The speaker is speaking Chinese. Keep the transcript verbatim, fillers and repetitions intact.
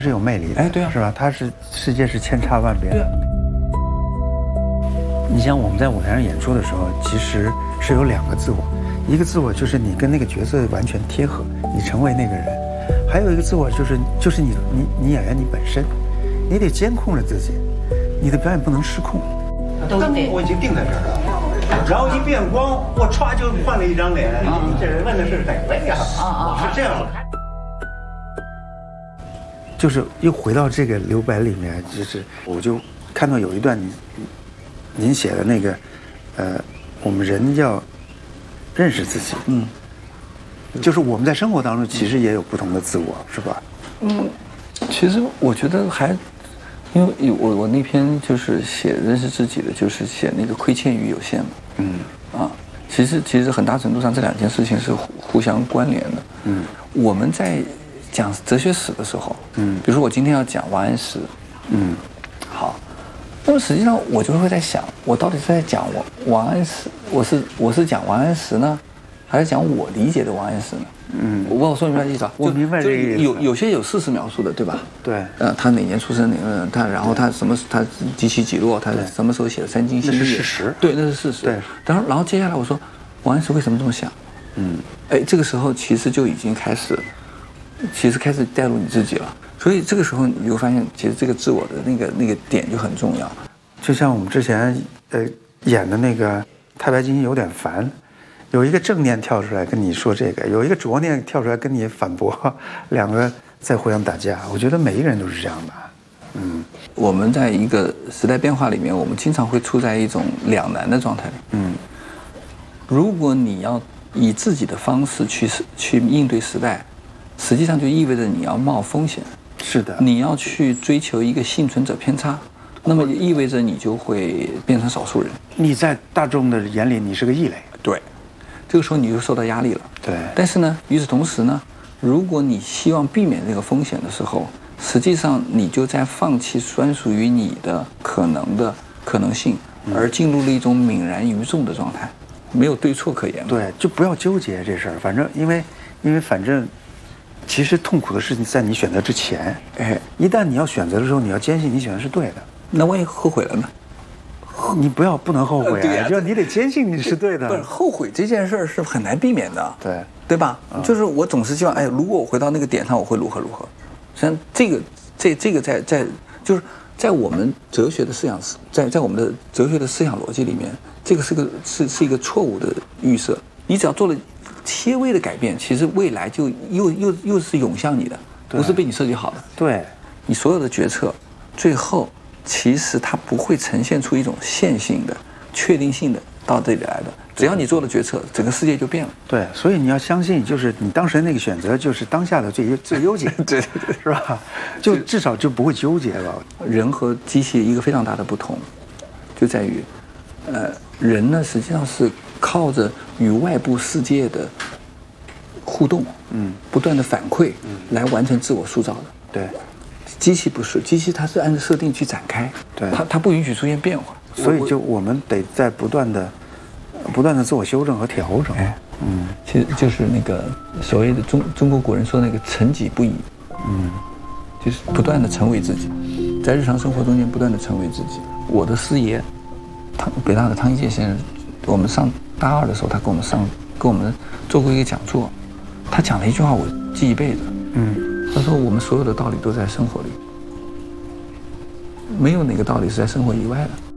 是有魅力的， 哎，对啊， 是吧？它是世界是千差万别的。 对啊。 你像我们在舞台上演出的时候，其实是有两个自我，一个自我就是你跟那个角色完全贴合，你成为那个人；还有一个自我就是就是你你你演员你本身，你得监控着自己，你的表演不能失控。 灯我已经定在这儿了，然后一变光，我歘就换了一张脸。你这人问的是哪位呀？啊啊，是这样。 就是又回到这个留白里面，就是我就看到有一段您您写的那个，呃，我们人要认识自己，嗯，就是我们在生活当中其实也有不同的自我，是吧？ 嗯，其实我觉得还，因为我我那篇就是写认识自己的，就是写那个亏欠与有限嘛，嗯，啊，其实其实很大程度上这两件事情是互互相关联的，嗯，我们在讲哲学史的时候，嗯，比如说我今天要讲王安石，嗯，好，那么实际上我就会在想，我到底是在讲我王安石，我是我是讲王安石呢，还是讲我理解的王安石呢？嗯，我不知道我说明白意思吧？ 我明白这个意思。 有有些有事实描述的，对吧？ 对。 呃，他哪年出生？哪个人？他然后他什么？他几起几落？他什么时候写的《三经新义》？ 那是事实。 对，那是事实。 对。 然后然后接下来我说，王安石为什么这么想？嗯，哎，这个时候其实就已经开始。其实开始带入你自己了，所以这个时候你就发现，其实这个自我的那个那个点就很重要。 就像我们之前呃演的那个《太白金有点烦》，有一个正念跳出来跟你说这个，有一个拙念跳出来跟你反驳，两个在互相打架。我觉得每一个人都是这样的。嗯， 我们在一个时代变化里面，我们经常会处在一种两难的状态里。嗯，如果你要以自己的方式去去应对时代。实际上就意味着你要冒风险， 是的， 你要去追求一个幸存者偏差，那么也意味着你就会变成少数人。 你在大众的眼里你是个异类， 对，这个时候你就受到压力了。 对， 但是呢，与此同时呢，如果你希望避免这个风险的时候，实际上你就在放弃专属于你的可能的可能性，而进入了一种泯然于众的状态，没有对错可言。 对，就不要纠结这事儿，反正因为因为反正。其实痛苦的事情在你选择之前，哎，一旦你要选择的时候，你要坚信你选的是对的。 那万一后悔了呢？ 你不要不能后悔啊！就你得坚信你是对的。 不是后悔这件事儿是很难避免的， 对对吧？嗯、就是我总是希望，哎，如果我回到那个点上，我会如何如何。实际上，这个这这个在在就是在我们哲学的思想在在我们的哲学的思想逻辑里面，这个是个是是一个错误的预设。你只要做了。些微的改变，其实未来就又又又是涌向你的，不是被你设计好的。 对， 你所有的决策，最后其实它不会呈现出一种线性的、确定性的到这里来的。只要你做了决策，整个世界就变了。 对，所以你要相信，就是你当时那个选择就是当下的最最优解， 对对对， 是吧？就至少就不会纠结了。 人和机器一个非常大的不同，就在于，呃，人呢实际上是。靠着与外部世界的互动，嗯，不断的反馈，嗯，来完成自我塑造的。 对， 机器不是，机器它是按照设定去展开， 对， 它它不允许出现变化， 所以就我们得在不断的、不断的自我修正和调整。哎， 嗯，其实就是那个所谓的中中国古人说那个成己不已，嗯，就是不断的成为自己，在日常生活中间不断的成为自己。我的师爷，汤北大的汤一介先生。我们上大二的时候，他跟我们上跟我们做过一个讲座，他讲了一句话，我记一辈子。嗯，他说我们所有的道理都在生活里，没有哪个道理是在生活以外的。